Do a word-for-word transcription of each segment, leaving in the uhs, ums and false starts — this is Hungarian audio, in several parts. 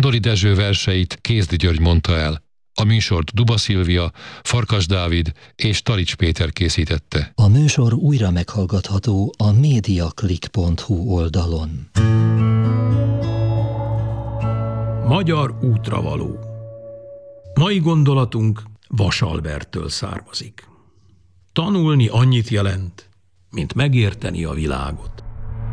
Sándori Dezső verseit Kézdi György mondta el. A műsort Duba Szilvia, Farkas Dávid és Tarics Péter készítette. A műsor újra meghallgatható a mediaclick pont hu oldalon. Magyar útravaló. Mai gondolatunk Vas Alberttől származik. Tanulni annyit jelent, mint megérteni a világot.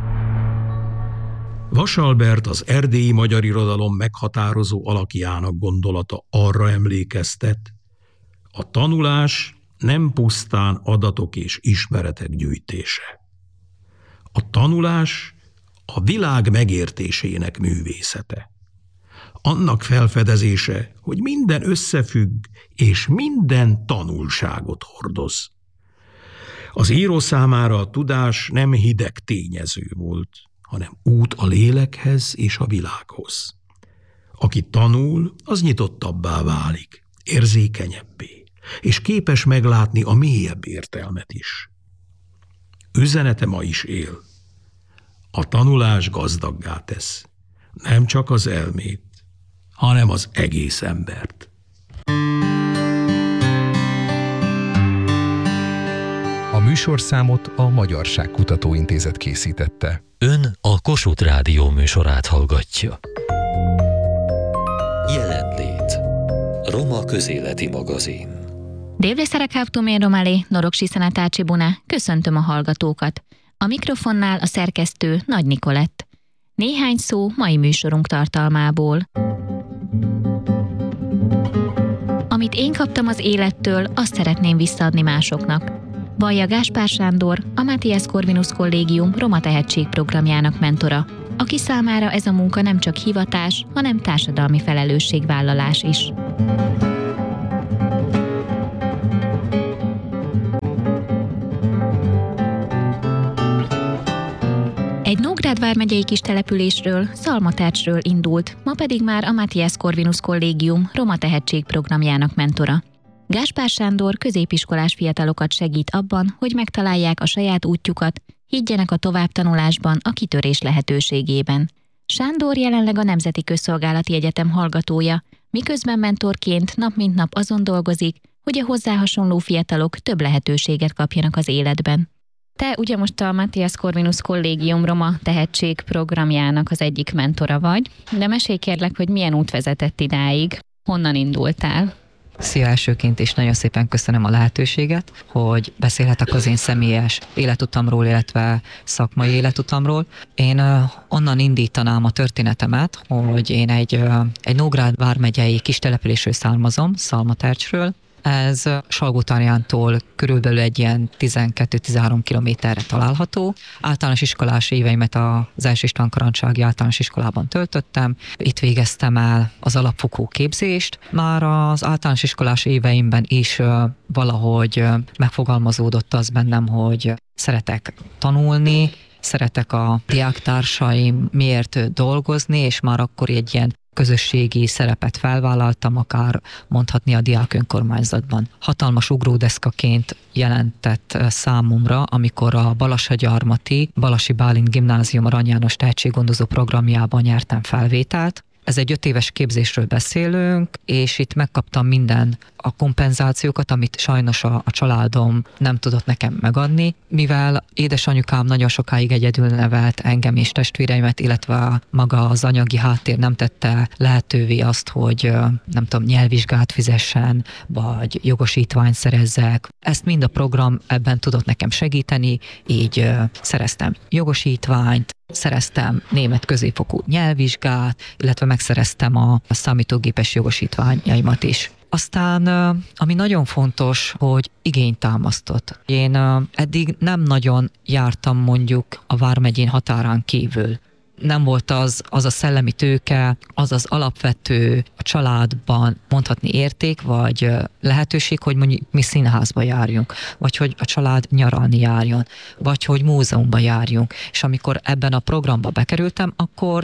Vas Albert az erdélyi magyar irodalom meghatározó alakjának gondolata arra emlékeztet, a tanulás nem pusztán adatok és ismeretek gyűjtése. A tanulás a világ megértésének művészete. Annak felfedezése, hogy minden összefügg, és minden tanulságot hordoz. Az író számára a tudás nem hideg tényező volt, hanem út a lélekhez és a világhoz. Aki tanul, az nyitottabbá válik, érzékenyebbé, és képes meglátni a mélyebb értelmet is. Üzenete ma is él. A tanulás gazdaggá tesz, nem csak az elmét, hanem az egész embert. A műsorszámot a Magyarság Kutatóintézet készítette. Ön a Kossuth Rádió műsorát hallgatja. Jelenlét. Roma közéleti magazin. Dévlészerek háptumén romali, Norogsi Szenetácsi Buna, köszöntöm a hallgatókat. A mikrofonnál a szerkesztő Nagy Nikolett. Néhány szó mai műsorunk tartalmából. Amit én kaptam az élettől, azt szeretném visszaadni másoknak. Vallja Gáspár Sándor, a Matthias Corvinus Kollégium Roma Tehetség programjának mentora, aki számára ez a munka nem csak hivatás, hanem társadalmi felelősségvállalás is. Egy Nógrád vármegyei kis településről, Szalmatercsről indult, ma pedig már a Matthias Corvinus Kollégium Roma Tehetség programjának mentora. Gáspár Sándor középiskolás fiatalokat segít abban, hogy megtalálják a saját útjukat, higgyenek a továbbtanulásban, a kitörés lehetőségében. Sándor jelenleg a Nemzeti Közszolgálati Egyetem hallgatója, miközben mentorként nap mint nap azon dolgozik, hogy a hozzá hasonló fiatalok több lehetőséget kapjanak az életben. Te ugye most a Matthias Corvinus Kollégium Roma Tehetség programjának az egyik mentora vagy, de mesélj kérlek, hogy milyen út vezetett idáig, honnan indultál? Szia, elsőként is nagyon szépen köszönöm a lehetőséget, hogy beszélhetek az én személyes életutamról, illetve szakmai életutamról. Én uh, onnan indítanám a történetemet, hogy én egy, uh, egy Nógrád vármegyei kis településről származom, Szalmatercsről. Ez Salgótarjántól körülbelül egy ilyen tizenkettő-tizenhárom kilométerre található. Általános iskolás éveimet az első István Karancsági általános iskolában töltöttem. Itt végeztem el az alapfokú képzést. Már az általános iskolás éveimben is valahogy megfogalmazódott az bennem, hogy szeretek tanulni, szeretek a diáktársaim miért dolgozni, és már akkor egy ilyen közösségi szerepet felvállaltam, akár mondhatni a diák önkormányzatban. Hatalmas ugródeszkaként jelentett számomra, amikor a Balassagyarmati Balasi Bálint Gimnázium Arany János tehetséggondozó programjában nyertem felvételt. Ez egy öt éves képzésről beszélünk, és itt megkaptam minden a kompenzációkat, amit sajnos a, a családom nem tudott nekem megadni, mivel édesanyukám nagyon sokáig egyedül nevelt engem és testvéreimet, illetve maga az anyagi háttér nem tette lehetővé azt, hogy nem tudom, nyelvvizsgát fizessen, vagy jogosítványt szerezzek. Ezt mind a program ebben tudott nekem segíteni, így szereztem jogosítványt, szereztem német középfokú nyelvvizsgát, illetve megszereztem a számítógépes jogosítványaimat is. Aztán, ami nagyon fontos, hogy igényt támasztott. Én eddig nem nagyon jártam mondjuk a vármegyén határán kívül. Nem volt az, az a szellemi tőke, az az alapvető a családban mondhatni érték, vagy lehetőség, hogy mondjuk mi színházba járjunk, vagy hogy a család nyaralni járjon, vagy hogy múzeumba járjunk. És amikor ebben a programba bekerültem, akkor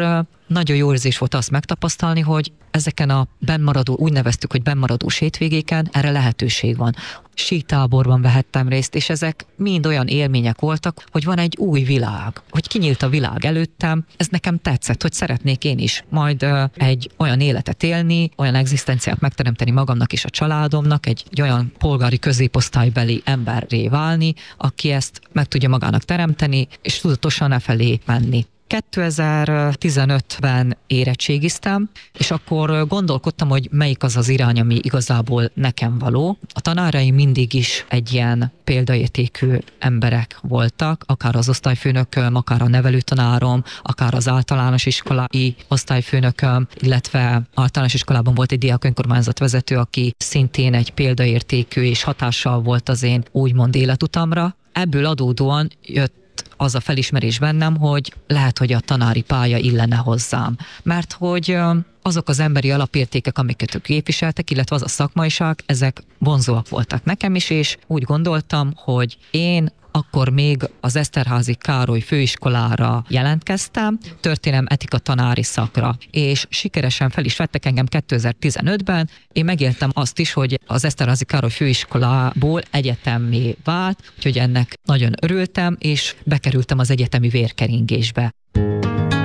nagyon jó érzés volt azt megtapasztalni, hogy ezeken a bennmaradó, úgy neveztük, hogy bennmaradós hétvégéken erre lehetőség van. Sítáborban vehettem részt, és ezek mind olyan élmények voltak, hogy van egy új világ, hogy kinyílt a világ előttem. Ez nekem tetszett, hogy szeretnék én is majd uh, egy olyan életet élni, olyan egzisztenciát megteremteni magamnak és a családomnak, egy, egy olyan polgári középosztálybeli emberré válni, aki ezt meg tudja magának teremteni, és tudatosan e felé menni. kétezer-tizenötben érettségiztem, és akkor gondolkodtam, hogy melyik az az irány, ami igazából nekem való. A tanáraim mindig is egy ilyen példaértékű emberek voltak, akár az osztályfőnököm, akár a nevelőtanárom, akár az általános iskolai osztályfőnököm, illetve általános iskolában volt egy diák önkormányzat vezető, aki szintén egy példaértékű és hatással volt az én úgymond életutamra. Ebből adódóan jött az a felismerés bennem, hogy lehet, hogy a tanári pálya illene hozzám. Mert hogy azok az emberi alapértékek, amiket ők képviseltek, illetve az a szakmaiság, ezek vonzóak voltak nekem is, és úgy gondoltam, hogy én akkor még az Eszterházy Károly főiskolára jelentkeztem, történelem etika tanári szakra, és sikeresen fel is vettek engem kétezer-tizenötben. Én megéltem azt is, hogy az Eszterházy Károly főiskolából egyetemmé vált, úgyhogy ennek nagyon örültem, és bekerültem az egyetemi vérkeringésbe.